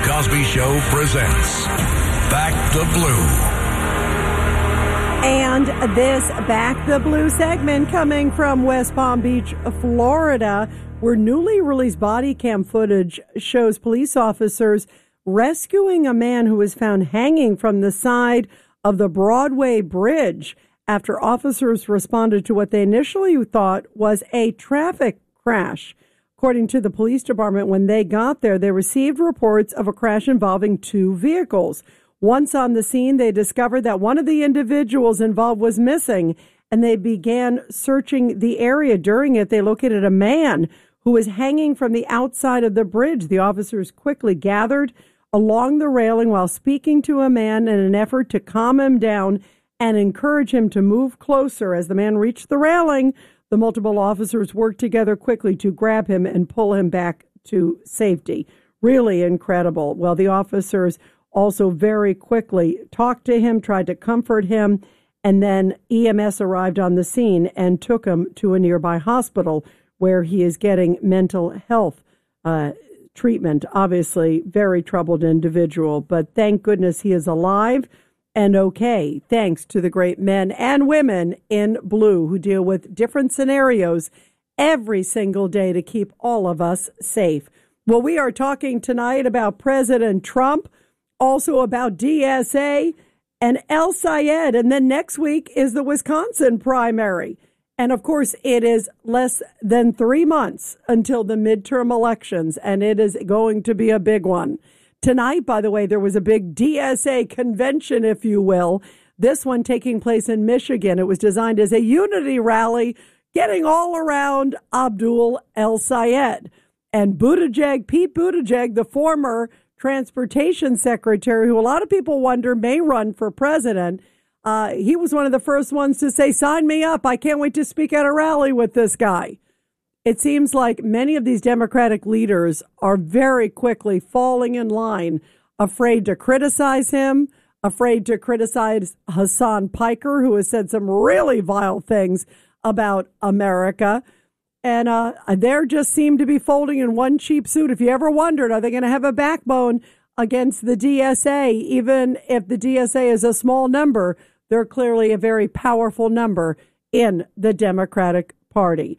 Cosby Show presents Back the Blue. And this Back the Blue segment coming from West Palm Beach, Florida, where newly released body cam footage shows police officers rescuing a man who was found hanging from the side of the Broadway Bridge after officers responded to what they initially thought was a traffic crash. According to the police department, when they got there, they received reports of a crash involving two vehicles. Once on the scene, they discovered that one of the individuals involved was missing, and they began searching the area. During it, they located a man who was hanging from the outside of the bridge. The officers quickly gathered along the railing while speaking to a man in an effort to calm him down and encourage him to move closer. As the man reached the railing, the multiple officers worked together quickly to grab him and pull him back to safety. Really incredible. Well, the officers also very quickly talked to him, tried to comfort him, and then EMS arrived on the scene and took him to a nearby hospital where he is getting mental health treatment. Obviously, very troubled individual, but thank goodness he is alive and okay, thanks to the great men and women in blue who deal with different scenarios every single day to keep all of us safe. Well, we are talking tonight about President Trump, also about DSA and El Sayed, and then next week is the Wisconsin primary. And of course, it is less than 3 months until the midterm elections, and it is going to be a big one. Tonight, by the way, there was a big DSA convention, if you will. This one taking place in Michigan. It was designed as a unity rally, getting all around Abdul El Sayed. And Pete Buttigieg, the former transportation secretary, who a lot of people wonder may run for president, he was one of the first ones to say, sign me up. I can't wait to speak at a rally with this guy. It seems like many of these Democratic leaders are very quickly falling in line, afraid to criticize him, afraid to criticize Hassan Piker, who has said some really vile things about America. And they just seem to be folding in one cheap suit. If you ever wondered, are they going to have a backbone against the DSA? Even if the DSA is a small number, they're clearly a very powerful number in the Democratic Party.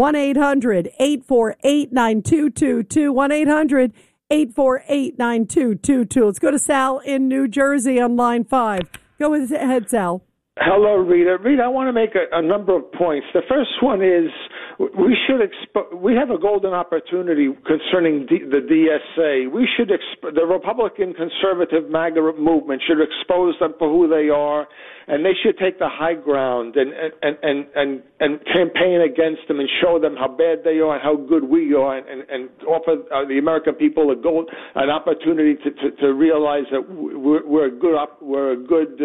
1-800-848-9222. 1-800-848-9222. Let's go to Sal in New Jersey on line 5. Go ahead, Sal. Hello, Rita. Rita, I want to make a number of points. The first one is we have a golden opportunity concerning the DSA. We should the Republican conservative MAGA movement should expose them for who they are, and they should take the high ground and campaign against them and show them how bad they are and how good we are, and offer the American people an opportunity to realize that we're a good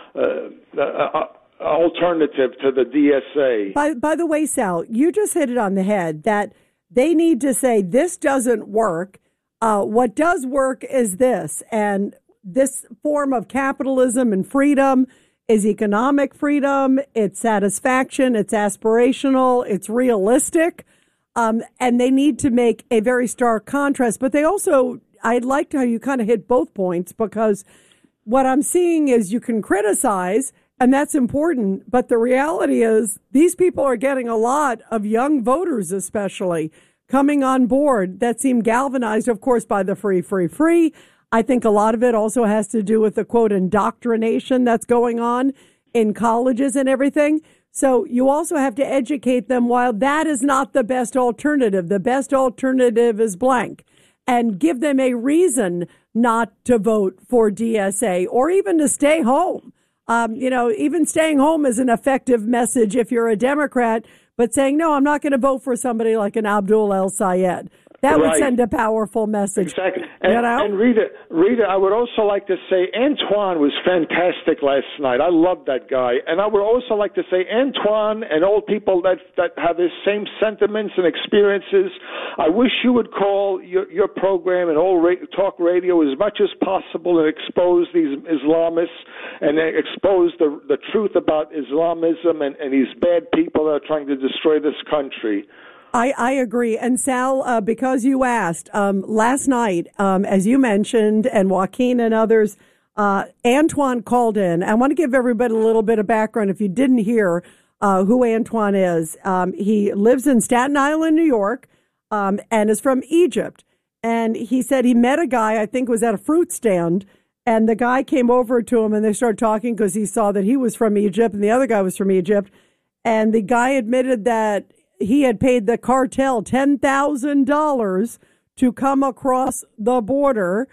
alternative to the DSA. By the way, Sal, you just hit it on the head that they need to say this doesn't work. What does work is this, and this form of capitalism and freedom is economic freedom. It's satisfaction. It's aspirational. It's realistic. And they need to make a very stark contrast. But they also, I liked how you kind of hit both points, because what I'm seeing is you can criticize, and that's important, but the reality is these people are getting a lot of young voters, especially, coming on board that seem galvanized, of course, by the free. I think a lot of it also has to do with the, quote, indoctrination that's going on in colleges and everything. So you also have to educate them, while that is not the best alternative. The best alternative is blank. And give them a reason not to vote for DSA or even to stay home. Even staying home is an effective message if you're a Democrat, but saying, no, I'm not going to vote for somebody like an Abdul El Sayed. That would send a powerful message. Exactly. And Rita, I would also like to say Antoine was fantastic last night. I loved that guy. And I would also like to say Antoine and all people that have the same sentiments and experiences, I wish you would call your program and all talk radio as much as possible and expose these Islamists and expose the truth about Islamism and these bad people that are trying to destroy this country. I agree. And Sal, because you asked, last night, as you mentioned, and Joaquin and others, Antoine called in. I want to give everybody a little bit of background if you didn't hear who Antoine is. He lives in Staten Island, New York, and is from Egypt. And he said he met a guy, I think was at a fruit stand, and the guy came over to him and they started talking because he saw that he was from Egypt and the other guy was from Egypt. And the guy admitted that he had paid the cartel $10,000 to come across the border,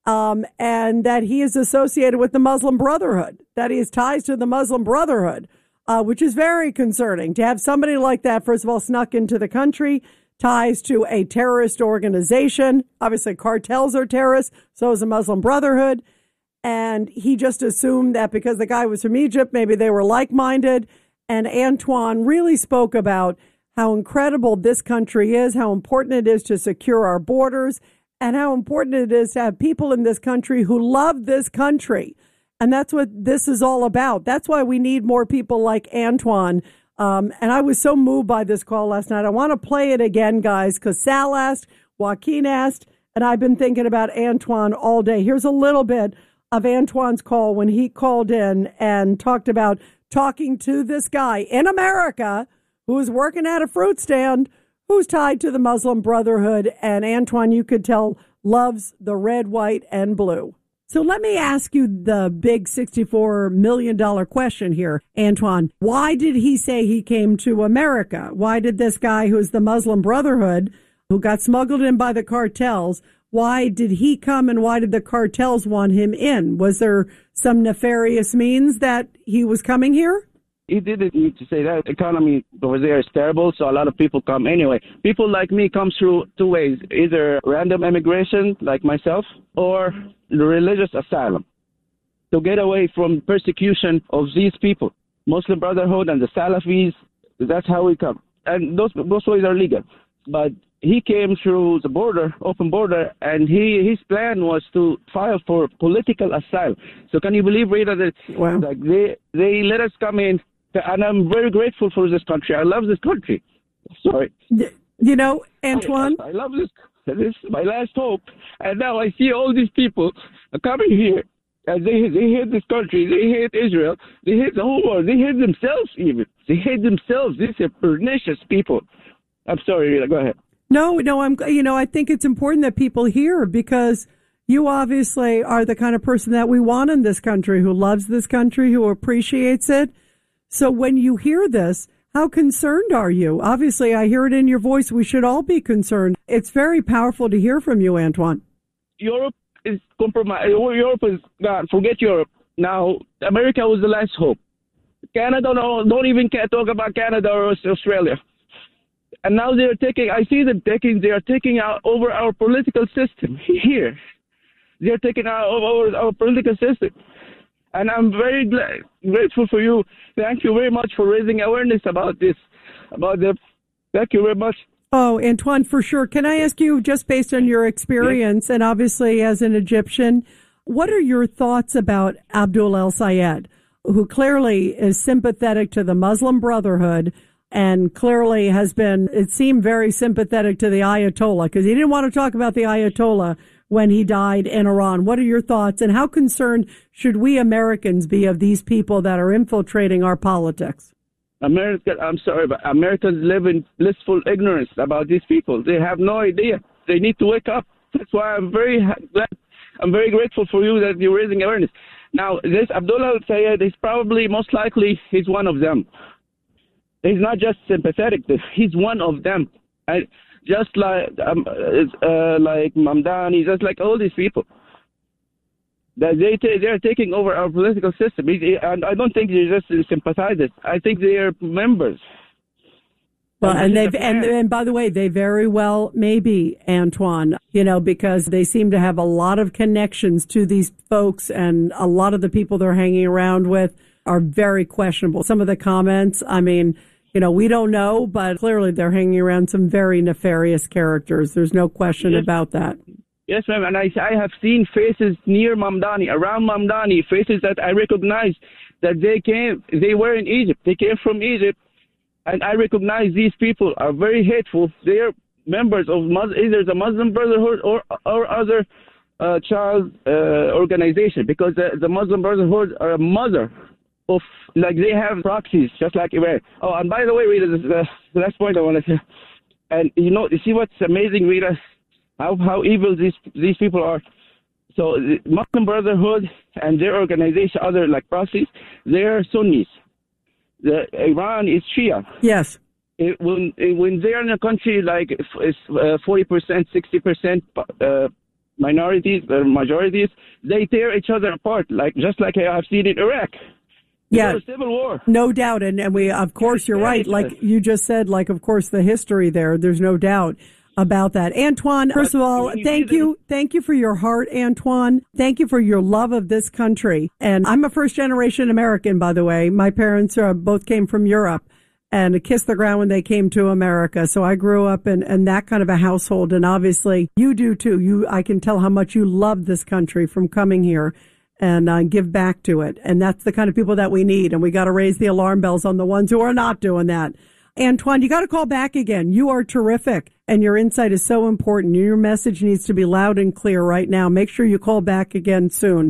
and that he is associated with the Muslim Brotherhood, that he has ties to the Muslim Brotherhood, which is very concerning to have somebody like that, first of all, snuck into the country, ties to a terrorist organization. Obviously, cartels are terrorists, so is the Muslim Brotherhood. And he just assumed that because the guy was from Egypt, maybe they were like-minded. And Antoine really spoke about how incredible this country is, how important it is to secure our borders, and how important it is to have people in this country who love this country. And that's what this is all about. That's why we need more people like Antoine. And I was so moved by this call last night. I want to play it again, guys, because Sal asked, Joaquin asked, and I've been thinking about Antoine all day. Here's a little bit of Antoine's call when he called in and talked about talking to this guy in America who's working at a fruit stand, who's tied to the Muslim Brotherhood. And Antoine, you could tell, loves the red, white, and blue. So let me ask you the big $64 million question here, Antoine. Why did he say he came to America? Why did this guy who's the Muslim Brotherhood, who got smuggled in by the cartels, why did he come and why did the cartels want him in? Was there some nefarious means that he was coming here? He didn't need to say that. The economy over there is terrible, so a lot of people come anyway. People like me come through two ways, either random immigration, like myself, or religious asylum, to get away from persecution of these people. Muslim Brotherhood and the Salafis, that's how we come. And those ways are legal. But he came through the border, open border, and his plan was to file for political asylum. So can you believe, Rita, that wow. Like they let us come in, and I'm very grateful for this country. I love this country. Sorry. You know, Antoine? I love this. This is my last hope. And now I see all these people coming here, and they hate this country. They hate Israel. They hate the whole world. They hate themselves even. They hate themselves. These are pernicious people. I'm sorry, Rita. Go ahead. No, I think it's important that people hear, because you obviously are the kind of person that we want in this country, who loves this country, who appreciates it. So when you hear this, how concerned are you? Obviously, I hear it in your voice. We should all be concerned. It's very powerful to hear from you, Antoine. Europe is compromised. Europe is gone. Forget Europe. Now, America was the last hope. Canada, don't even talk about Canada or Australia. And now they are taking over our political system here. They are taking over our political system. And I'm very grateful for you. Thank you very much for raising awareness about this. Thank you very much. Oh, Antoine, for sure. Can I ask you, just based on your experience, and obviously as an Egyptian, what are your thoughts about Abdul El-Sayed, who clearly is sympathetic to the Muslim Brotherhood and clearly has been, it seemed, very sympathetic to the Ayatollah, because he didn't want to talk about the Ayatollah when he died in Iran. What are your thoughts, and how concerned should we Americans be of these people that are infiltrating our politics? I'm sorry, but Americans live in blissful ignorance about these people. They have no idea. They need to wake up. That's why I'm very grateful for you that you're raising awareness. Now, this Abdullah El-Sayed is probably, most likely, he's one of them. He's not just sympathetic. He's one of them. Just like Mamdani, just like all these people. They're taking over our political system. And I don't think they're just sympathizers. I think they are members. Well, and by the way, they very well may be, Antoine, because they seem to have a lot of connections to these folks, and a lot of the people they're hanging around with are very questionable. Some of the comments, we don't know, but clearly they're hanging around some very nefarious characters. There's no question about that. Yes, ma'am. And I have seen faces near Mamdani, around Mamdani, faces that I recognize that they were in Egypt. They came from Egypt, And I recognize these people are very hateful. They are members of either the Muslim Brotherhood or other child organization, because the Muslim Brotherhood are a mother of, like, they have proxies just like Iran. Oh, and by the way, Rita, this is the last point I want to say. And you see what's amazing, Rita, how evil these people are. So the Muslim Brotherhood and their organization, other like proxies, they're Sunnis. Iran is Shia. Yes. When they're in a country like 40%, 60% minorities or majorities, they tear each other apart, just like I've seen in Iraq. Yeah, a civil war. No doubt. And we, of course, you're right. Like you just said, of course, the history there's no doubt about that. Antoine, first of all, thank you. Thank you for your heart, Antoine. Thank you for your love of this country. And I'm a first-generation American, by the way. My parents both came from Europe and kissed the ground when they came to America. So I grew up in that kind of a household. And obviously, you do, too. I can tell how much you love this country from coming here and give back to it. And that's the kind of people that we need. And we got to raise the alarm bells on the ones who are not doing that. Antoine, you got to call back again. You are terrific, and your insight is so important. Your message needs to be loud and clear right now. Make sure you call back again soon.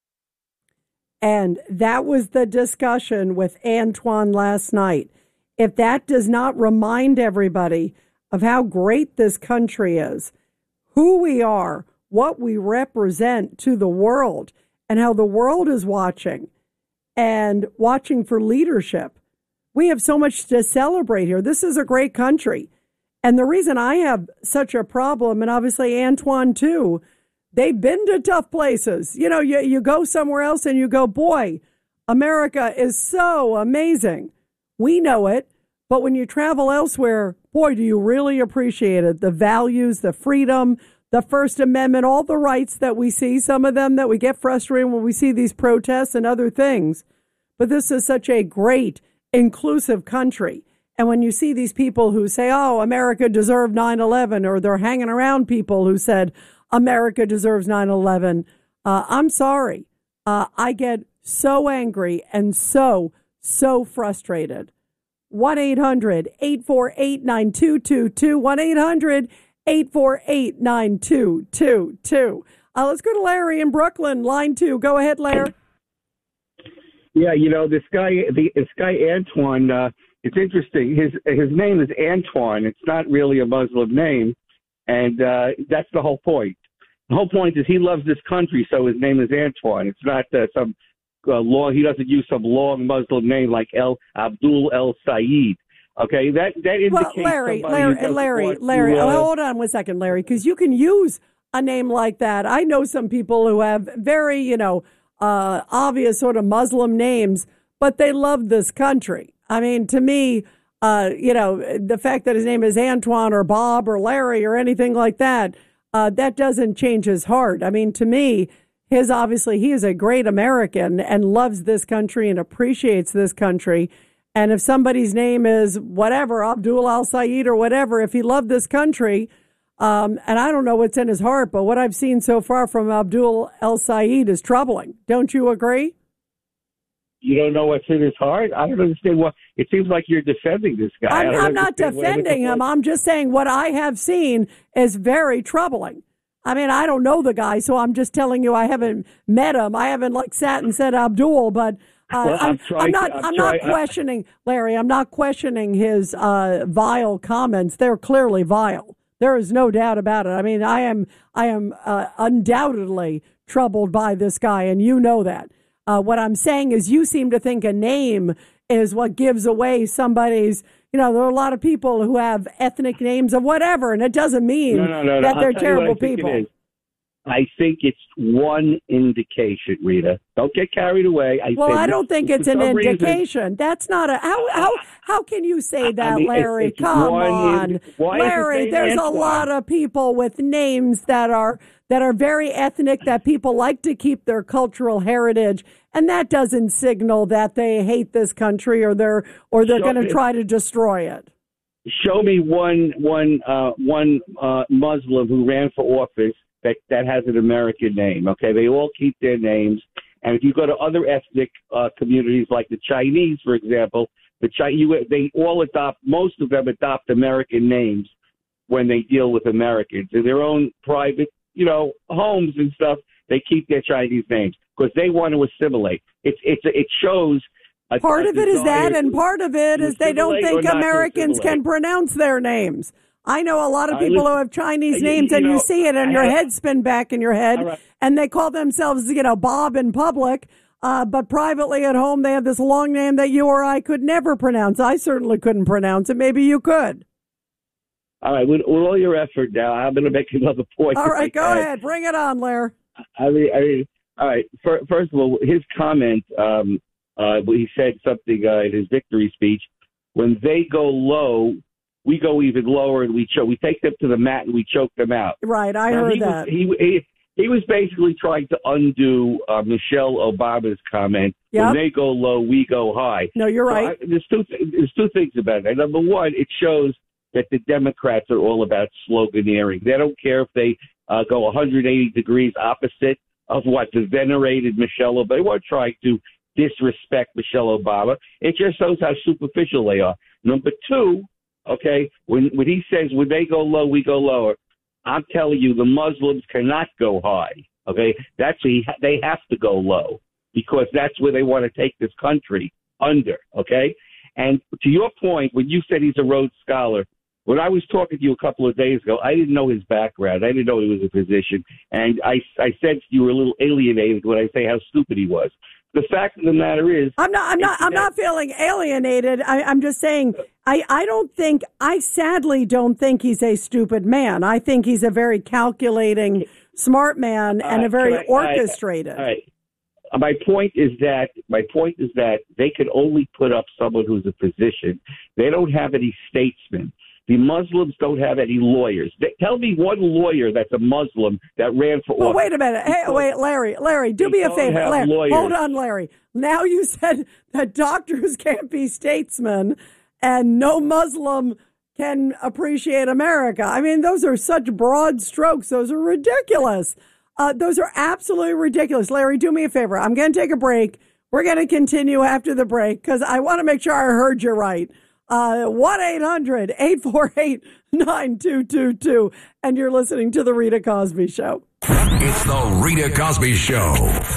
And that was the discussion with Antoine last night. If that does not remind everybody of how great this country is, who we are, what we represent to the world, and how the world is watching and watching for leadership. We have so much to celebrate here. This is a great country. And the reason I have such a problem, and obviously Antoine too, they've been to tough places. You go somewhere else and you go, boy, America is so amazing. We know it. But when you travel elsewhere, boy, do you really appreciate it. The values, the freedom, the First Amendment, all the rights that we see, some of them that we get frustrated when we see these protests and other things. But this is such a great, inclusive country. And when you see these people who say, oh, America deserved 9/11, or they're hanging around people who said America deserves 9/11, I'm sorry. I get so angry and so frustrated. 1-800-848-9222, 1-800-848-9222. Let's go to Larry in Brooklyn, line 2. Go ahead, Larry. Yeah, this guy Antoine, it's interesting. His name is Antoine. It's not really a Muslim name, and that's the whole point. The whole point is he loves this country, so his name is Antoine. It's not some long. He doesn't use some long Muslim name like Abdul El Sayed. Okay, that indicates. Well, Larry. Hold on 1 second, Larry, because you can use a name like that. I know some people who have very, obvious sort of Muslim names, but they love this country. I mean, to me, the fact that his name is Antoine or Bob or Larry or anything like that, that doesn't change his heart. I mean, to me, he is a great American and loves this country and appreciates this country. And if somebody's name is whatever, Abdul Al Sayed or whatever, if he loved this country, and I don't know what's in his heart, but what I've seen so far from Abdul El Sayed is troubling. Don't you agree? You don't know what's in his heart? I don't understand what. It seems like you're defending this guy. I'm not defending him. I'm just saying what I have seen is very troubling. I mean, I don't know the guy, so I'm just telling you I haven't met him. I haven't sat and said Abdul, but I'm not questioning Larry. I'm not questioning his vile comments. They're clearly vile. There is no doubt about it. I mean, I am undoubtedly troubled by this guy, and you know that. What I'm saying is you seem to think a name is what gives away somebody's, there are a lot of people who have ethnic names of whatever, and it doesn't mean that they're terrible people. I think it's one indication, Rita. Don't get carried away. I don't think it's an indication. That's not how can you say that, Larry? Come on. Larry, there's a lot of people with names that are very ethnic, that people like to keep their cultural heritage, and that doesn't signal that they hate this country or they're going to try to destroy it. Show me one Muslim who ran for office that has an American name. Okay, they all keep their names, and if you go to other ethnic communities like the Chinese, for example, They all most of them adopt American names when they deal with Americans. In their own private, homes and stuff, they keep their Chinese names because they want to assimilate. It shows. Part of it is that, and part of it is they don't think Americans can pronounce their names. I know a lot of people who have Chinese names, and you see it, and your head spin back in your head, and they call themselves, Bob in public, but privately at home they have this long name that you or I could never pronounce. I certainly couldn't pronounce it. Maybe you could. All right, with all your effort now, I'm going to make another point. All right, go ahead. Bring it on, Lair. All right, first of all, his comment, he said something in his victory speech, when they go low, we go even lower, and we take them to the mat and we choke them out. Right, I heard that. He was basically trying to undo Michelle Obama's comment. Yep. When they go low, we go high. No, you're right. There's two things about it. Number one, it shows that the Democrats are all about sloganeering. They don't care if they go 180 degrees opposite of what the venerated Michelle Obama. They weren't trying to disrespect Michelle Obama. It just shows how superficial they are. Number two, okay, when he says when they go low, we go lower, I'm telling you the Muslims cannot go high. Okay, they have to go low because that's where they want to take this country under. Okay, and to your point, when you said he's a Rhodes Scholar, when I was talking to you a couple of days ago, I didn't know his background. I didn't know he was a physician, and I sensed you were a little alienated when I say how stupid he was. The fact of the matter is, I'm not feeling alienated. I'm just saying, I sadly don't think he's a stupid man. I think he's a very calculating, smart man and a very orchestrated. All right. My point is that they can only put up someone who's a physician. They don't have any statesmen. The Muslims don't have any lawyers. Tell me one lawyer that's a Muslim that ran for office. Well, wait a minute. Hey, wait, Larry, do me a favor. Hold on, Larry. Now you said that doctors can't be statesmen and no Muslim can appreciate America. I mean, those are such broad strokes. Those are ridiculous. Those are absolutely ridiculous. Larry, do me a favor. I'm going to take a break. We're going to continue after the break because I want to make sure I heard you right. 1-800-848-9222. And you're listening to The Rita Cosby Show. It's The Rita Cosby Show.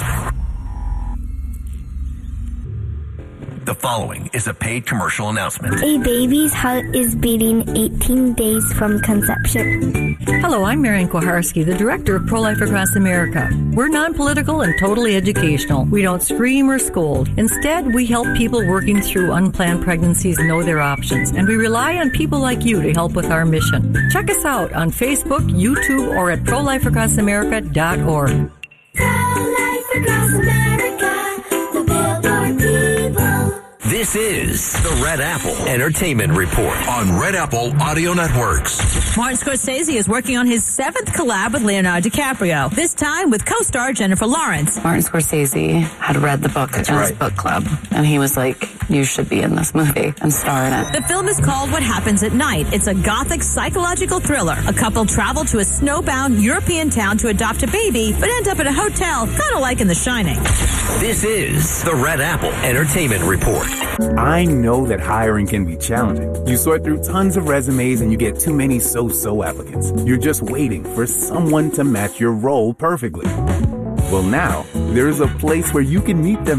The following is a paid commercial announcement. A baby's heart is beating 18 days from conception. Hello, I'm Marian Kuharski, the director of Pro-Life Across America. We're non-political and totally educational. We don't scream or scold. Instead, we help people working through unplanned pregnancies know their options, and we rely on people like you to help with our mission. Check us out on Facebook, YouTube, or at ProLifeAcrossAmerica.org. Pro-Life Across America, the Billboard people. This is the Red Apple Entertainment Report on Red Apple Audio Networks. Martin Scorsese is working on his 7th collab with Leonardo DiCaprio, this time with co-star Jennifer Lawrence. Martin Scorsese had read the book at his book club, and he was like, you should be in this movie and star in it. The film is called What Happens at Night. It's a gothic psychological thriller. A couple travel to a snowbound European town to adopt a baby, but end up at a hotel, kind of like in The Shining. This is the Red Apple Entertainment Report. I know that hiring can be challenging. You sort through tons of resumes and you get too many so-so applicants. You're just waiting for someone to match your role perfectly. Well, now, there's a place where you can meet them